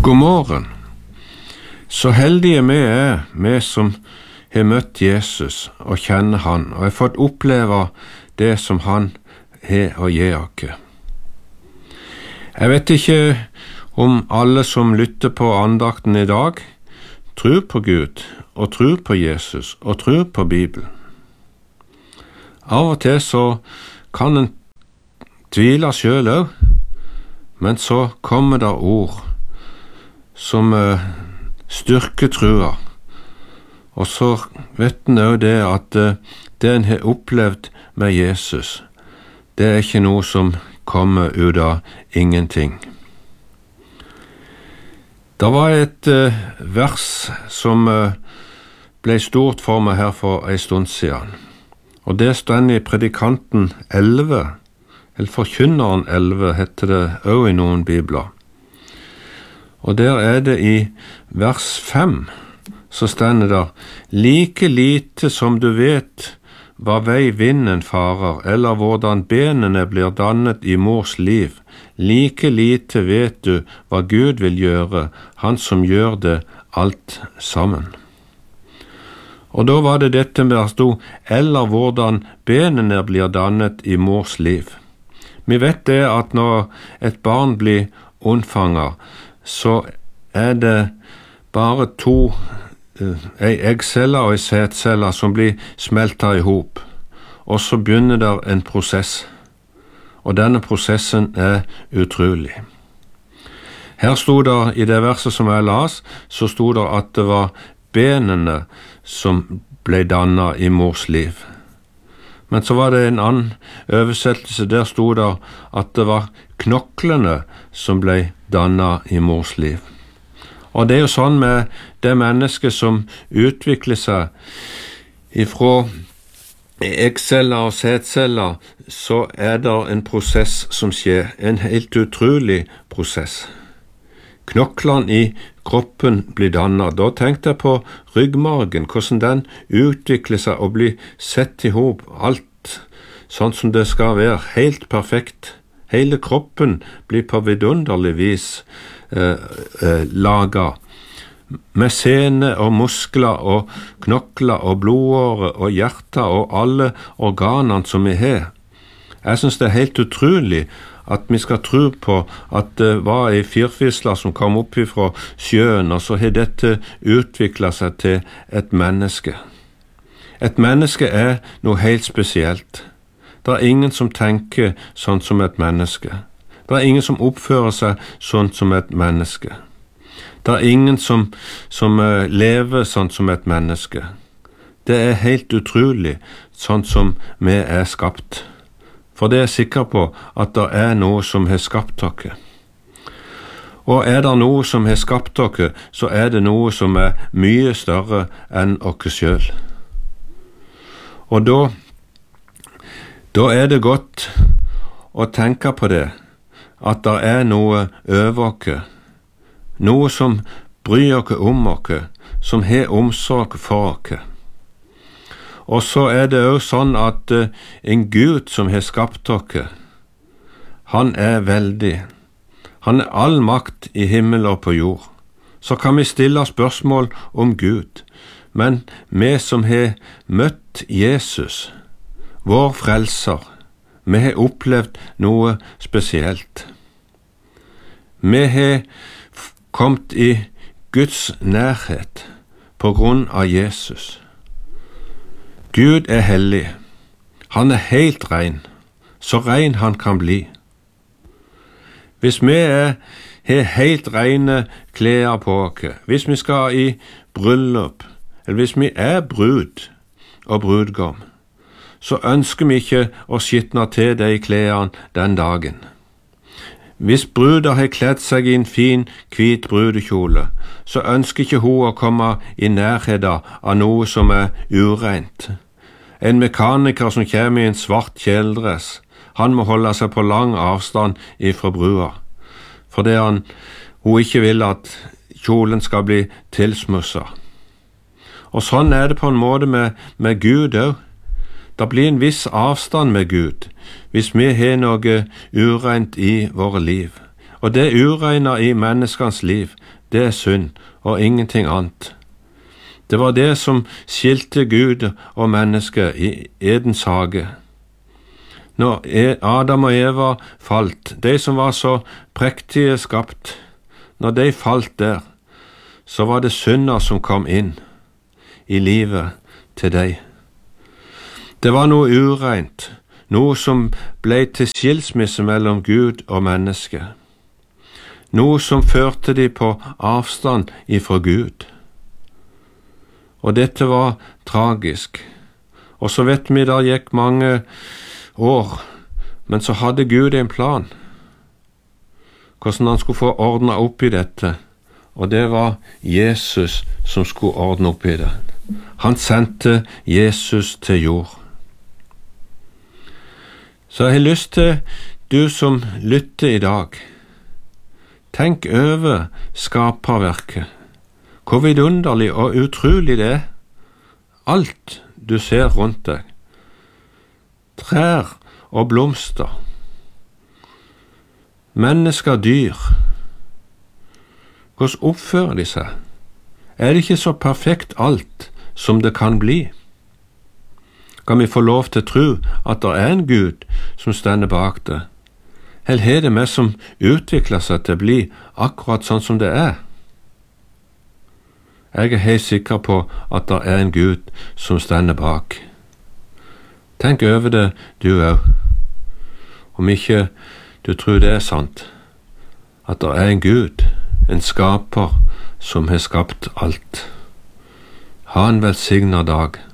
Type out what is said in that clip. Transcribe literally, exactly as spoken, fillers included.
God morgen. Så heldige vi er, vi som har møtt Jesus og kjenner han, og har fått oppleve det som han har å gi oss. Jeg vet ikke om alle som lytter på andakten i dag, tror på Gud, og tror på Jesus, og tror på Bibelen. Av og til så kan en tvile selv også, men så kommer det ord som uh, styrker trua. Og så vet en også det at uh, det en har opplevd med Jesus, det er ikke noe som kommer ut av ingenting. Det var et uh, vers som uh, ble stort for meg her for en stund siden, og det står i Predikanten elleve, eller Forkynneren elleve heter det også i noen bibler. Og der er det i vers fem, så stender det, like lite som du vet hva vei vinden farer, eller hvordan benene blir dannet i mors liv, like lite vet du hva Gud vil gjøre, han som gjør det alt sammen. Og da var det dette med at stod, eller hvordan benene blir dannet i mors liv. Vi vet det at når et barn blir unnfanget, så er det bare to, uh, ei eggcelle og ei sædcelle som blir smeltet i hop, og så begynner der en prosess, og denne prosessen er utrolig. Her stod det, i det verset som jeg las, så stod det at det var benene som ble dannet i mors liv. Men så var det en annen oversettelse, der stod det at det var knoklene som ble dannet i mors liv. Og det er jo sånn med det mennesket som utvikler seg ifra eggceller og sædceller, så er det en prosess som skjer, en helt utrolig prosess. Knoklene i kroppen blir dannet. Da tenkte jeg på ryggmargen, hvordan den utvikler seg og blir sett i hop, alt sånn som det skal være, helt perfekt. Hele kroppen blir på vidunderlig vis eh, eh, laget, med sene og muskler og knokler og blodårer og hjerter og alle organene som vi har. Jeg synes det er helt utrolig at vi skal tro på at det var en firfisler som kom opp fra sjøen, og så har dette utviklet seg til et menneske. Et menneske er noe helt spesielt. Det er ingen som tenker sånn som et menneske. Det er ingen som oppfører seg sånn som et menneske. Det er ingen som, som uh, lever sånn som et menneske. Det er helt utrolig sånn som vi er skapt. For det er jeg sikker på at det er noe som har skapt dere. Og er det noe som har skapt dere, så er det noe som er mye større enn dere selv. Og da Da er det godt å tenke på det, at det er noe over dere, noe som bryr dere om dere, som har omsorg for dere. Og så er det også sånn at uh, en Gud som har skapt dere, han er veldig. Han er all makt i himmel og på jord. Så kan vi stille spørsmål om Gud, men vi som har møtt Jesus, vår frelser, vi har opplevd noe spesielt. Vi har kommet i Guds nærhet på grunn av Jesus. Gud er hellig. Han er helt ren, så ren han kan bli. Hvis vi er, har helt rene klær på oss, hvis vi skal i bryllup, eller hvis vi er brud og brudgom, så ønsker vi ikke å skitne til de klærne den dagen. Hvis bruder har kledd seg i en fin, hvit brudekjole, så ønsker ikke hun å komme i nærheten av noe som er ureint. En mekaniker som kommer i en svart kjeledress, han må holde seg på lang avstand ifra brua, fordi han, hun ikke vil at kjolen skal bli tilsmusset. Og sånn er det på en måte med, med Gud også. Det blir en viss avstand med Gud hvis vi har noe ureint i våre liv. Og det ureina i menneskens liv, det er synd og ingenting annet. Det var det som skilte Gud og mennesket i Edens hage. Når Adam og Eva falt, de som var så prektige skapt, når de falt der, så var det synder som kom inn i livet til deg. Det var noe ureint, noe som ble til skilsmisse mellom Gud og menneske, noe som førte de på avstand ifra Gud. Og dette var tragisk. Og så vet vi da gikk mange år, men så hadde Gud en plan, hvordan han skulle få ordnet opp i dette, og det var Jesus som skulle ordne opp i det. Han sendte Jesus til jord. Så jeg har lyst til du som lytter i dag, tenk over skaperverket, hvor vidunderlig og utrolig det er, alt du ser rundt deg, trær og blomster, mennesker, dyr. Hvordan oppfører de seg? Er det ikke så perfekt alt som det kan bli? Kan vi få lov til å tro at det er en Gud som stender bak det? Eller er det vi som utvikler seg til å bli akkurat sånn som det er? Jeg er helt sikker på at det er en Gud som stender bak. Tenk over det du òg, om ikke du tror det er sant, at det er en Gud, en skaper som har skapt alt. Ha en velsignet dag.